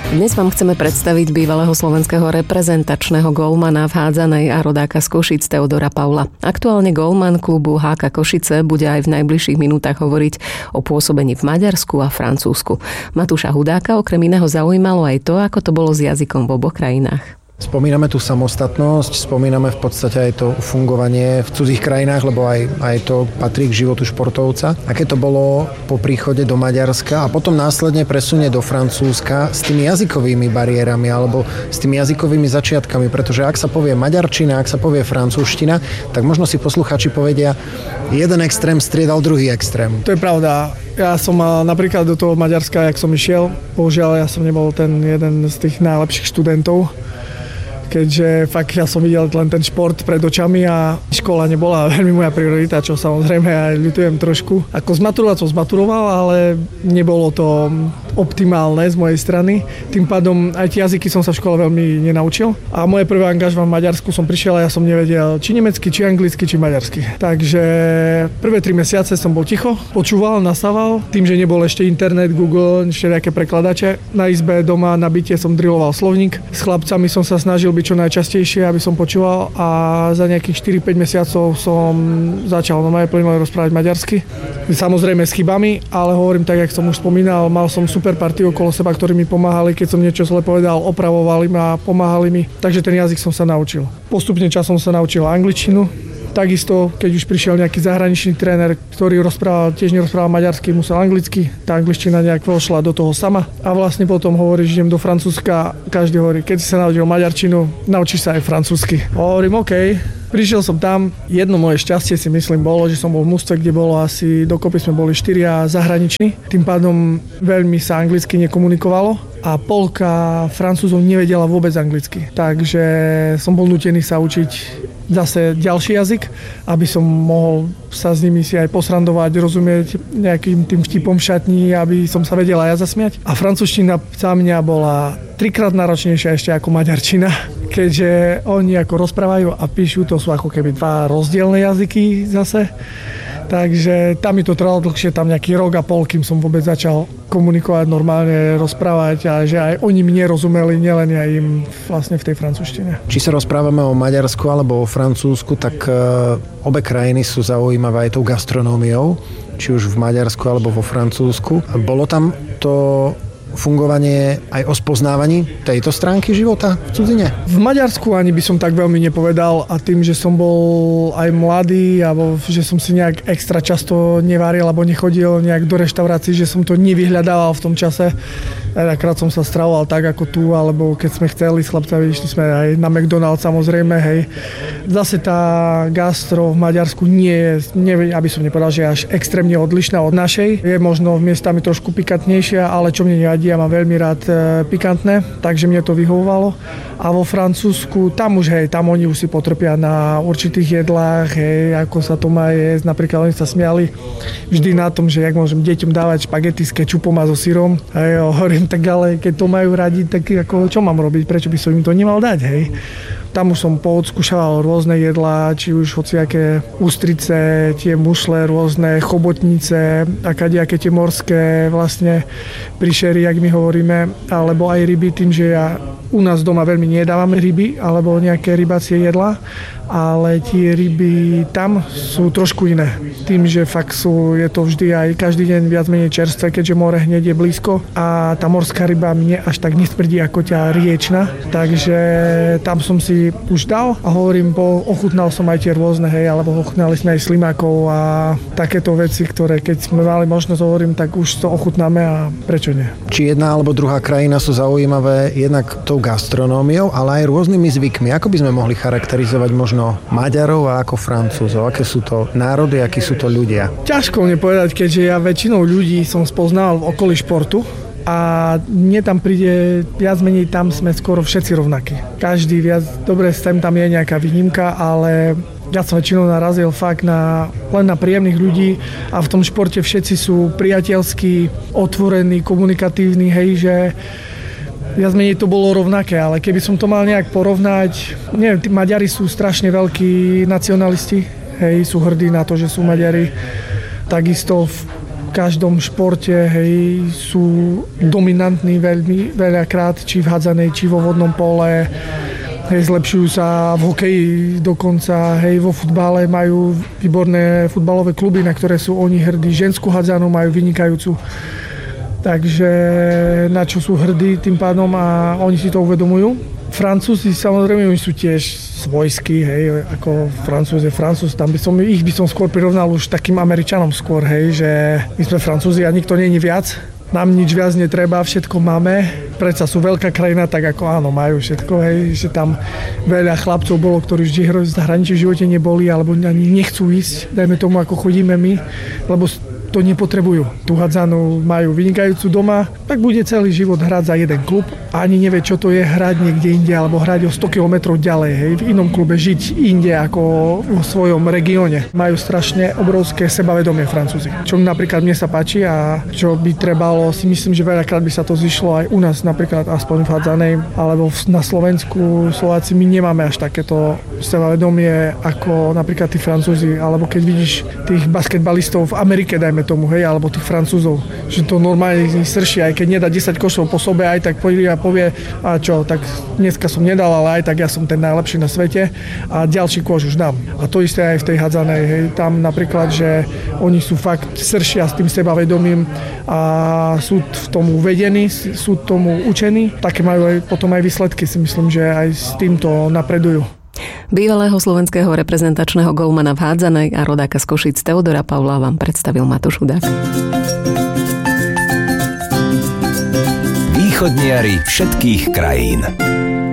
Dnes vám chceme predstaviť bývalého slovenského reprezentačného gólmana v hádzanej a rodáka z Košíc Teodora Paula. Aktuálne gólman klubu HK Košice bude aj v najbližších minútach hovoriť o pôsobení v Maďarsku a Francúzsku. Matúša Hudáka okrem iného zaujímalo aj to, ako to bolo s jazykom v oboch krajinách. Spomíname tú samostatnosť, spomíname v podstate aj to fungovanie v cudzích krajinách, lebo aj to patrí k životu športovca. Aké to bolo po príchode do Maďarska a potom následne presunie do Francúzska s tými jazykovými bariérami alebo s tými jazykovými začiatkami, pretože ak sa povie maďarčina, ak sa povie francúzština, tak možno si posluchači povedia, jeden extrém striedal druhý extrém. To je pravda. Ja som napríklad do toho Maďarska, jak som išiel, bohužiaľ ja som nebol ten jeden z tých najlepších študentov, keďže fakt ja som videl len ten šport pred očami a škola nebola veľmi moja priorita, čo samozrejme aj ľutujem trošku. Ako zmaturovať som zmaturoval, ale nebolo to optimálne z mojej strany. Tým pádom aj tie jazyky som sa v škole veľmi nenaučil. A moje prvé angažma v Maďarsku som prišiel a ja som nevedel či nemecky, či anglicky, či maďarsky. Takže prvé 3 mesiace som bol ticho, počúval, nasával. Tým, že nebol ešte internet, Google, ešte nejaké prekladače. Na izbe doma na byte som drilloval slovník. S chlapcami som sa snažil byť čo najčastejšie, aby som počúval a za nejakých 4-5 mesiacov som začal normálne plynule rozprávať maďarsky. Samozrejme s chybami, ale hovorím tak, jak som už spomínal, mal som super partiu okolo seba, ktorí mi pomáhali, keď som niečo zle povedal, opravovali ma, pomáhali mi, takže ten jazyk som sa naučil. Postupne časom sa naučil angličtinu. Takisto, keď už prišiel nejaký zahraničný tréner, ktorý tiež nerozprával maďarsky, musel anglicky, tá angličtina nejak vošla do toho sama. A vlastne potom hovorí, že idem do Francúzska, každý hovorí, keď si sa naučil maďarčinu, naučíš sa aj francúzsky. Hovorím, OK. Prišiel som tam, jedno moje šťastie si myslím bolo, že som bol v mužstve, kde bolo asi, dokopy sme boli 4 zahraniční. Tým pádom veľmi sa anglicky nekomunikovalo a polka Francúzov nevedela vôbec anglicky. Takže som bol nútený sa učiť zase ďalší jazyk, aby som mohol sa s nimi si aj posrandovať, rozumieť nejakým tým vtipom v šatni, aby som sa vedel aj ja zasmiať. A francúzština za mňa bola 3-krát náročnejšia ešte ako maďarčina, keďže oni ako rozprávajú a píšu, to sú ako keby 2 rozdielne jazyky zase. Takže tam mi to trvalo dlhšie, tam nejaký rok a pol, kým som vôbec začal komunikovať, normálne rozprávať a že aj oni mne rozumeli, nielen ja im vlastne v tej francúzštine. Či sa rozprávame o Maďarsku alebo o Francúzsku, tak obe krajiny sú zaujímavé aj tou gastronómiou, či už v Maďarsku alebo vo Francúzsku. Bolo tam to fungovanie aj o spoznávaní tejto stránky života v cudzine? V Maďarsku ani by som tak veľmi nepovedal a tým, že som bol aj mladý alebo že som si nejak extra často nevaril alebo nechodil nejak do reštaurácií, že som to nevyhľadával v tom čase. Akrát som sa stravoval tak ako tu, alebo keď sme chceli s chlapcami, išli sme aj na McDonald's samozrejme, hej. Zase tá gastro v Maďarsku nie je, aby som nepovedal, že je až extrémne odlišná od našej. Je možno miestami trošku pikantnejšia, ale čo mne nevadí, ja mám veľmi rád pikantné, takže mne to vyhovovalo. A vo Francúzsku, tam už, hej, tam oni už si potrpia na určitých jedlách, hej, ako sa to má jesť. Napríklad oni sa smiali vždy na tom, že jak môžem deťom dávať špagety s kečupom a so syrom. Hej, hovorím, tak ale keď to majú radi, tak ako, čo mám robiť? Prečo by som im to nemal dať, hej? Tam už som pooodskúšaval rôzne jedlá, či už hociaké ústrice, tie mušle, rôzne chobotnice, a kadejaké tie morské vlastne prišery, jak my hovoríme, alebo aj ryby, tým, že ja u nás doma veľmi nedávame ryby alebo nejaké rybacie jedlá, ale tie ryby tam sú trošku iné. Tým, že fakt je to vždy aj každý deň viac menej čerstvé, keďže more hneď je blízko a tá morská ryba mne až tak nesmrdí ako tá riečna, takže tam som si už dal a hovorím, ochutnal som aj tie rôzne, hej, alebo ochutnali sme aj slimákov a takéto veci, ktoré keď sme mali možnosť, hovorím, tak už to ochutnáme a prečo nie. Či jedna alebo druhá krajina sú zaujímavé jednak tou gastronómiou, ale aj rôznymi zvykmi. Ako by sme mohli charakterizovať možno Maďarov a ako Francúzov? Aké sú to národy, akí sú to ľudia? Ťažko mne povedať, keďže ja väčšinou ľudí som spoznal v okolí športu a mne tam príde, viac menej tam sme skoro všetci rovnakí. Každý viac, dobre, tam je nejaká výnimka, ale ja som väčšinou narazil fakt len na príjemných ľudí a v tom športe všetci sú priateľskí, otvorení, komunikatívni, hej, že viac menej to bolo rovnaké, ale keby som to mal nejak porovnať, neviem, tí Maďari sú strašne veľkí nacionalisti, hej, sú hrdí na to, že sú Maďari. Takisto v každom športe, hej, sú dominantní veľakrát, či v hádzanej, či vo vodnom pole. Hej, zlepšujú sa v hokeji dokonca, hej, vo futbale majú výborné futbalové kluby, na ktoré sú oni hrdí. Ženskú hádzanú majú vynikajúcu. Takže na čo sú hrdí tým pádom a oni si to uvedomujú. Francúzi, samozrejme, oni sú tiež svojskí, hej, ako Francúz je Francúz, tam by som skôr prirovnal už takým Američanom skôr, hej, že my sme Francúzi a nikto nie je viac, nám nič viac netreba, všetko máme, predsa sú veľká krajina, tak ako áno, majú všetko, hej, že tam veľa chlapcov bolo, ktorí vždy v zahraničí v živote neboli, alebo ani nechcú ísť, dajme tomu, ako chodíme my, lebo to nepotrebujú. Tú hádzanú majú vynikajúcu doma, tak bude celý život hrať za jeden klub a ani nevie, čo to je hrať niekde inde alebo hrať o 100 km ďalej, hej, v inom klube, žiť inde ako vo svojom regióne. Majú strašne obrovské sebavedomie Francúzi, čo napríklad mne sa páči a čo by trebalo, si myslím, že veľakrát by sa to zišlo aj u nás, napríklad aspoň v hádzanej, alebo na Slovensku. Slováci my nemáme až takéto sebavedomie ako napríklad tí Francúzi, alebo keď vidíš tých basketbalistov v Amerike, dajme tomu, hej, alebo tých Francúzov, že to normálne srší, aj keď nedá 10 košov po sobe, aj tak povie a čo, tak dneska som nedal, ale aj tak ja som ten najlepší na svete a ďalší koš už dám. A to isté aj v tej hádzanej, hej, tam napríklad, že oni sú fakt sršia s tým sebavedomím a sú v tom uvedení, sú tomu učení, také majú aj potom aj výsledky, si myslím, že aj s týmto napredujú. Bývalého slovenského reprezentačného golmana v hádzanej a rodáka z Košíc Teodora Paula vám predstavil Matúš Hudák. Východniari všetkých krajín.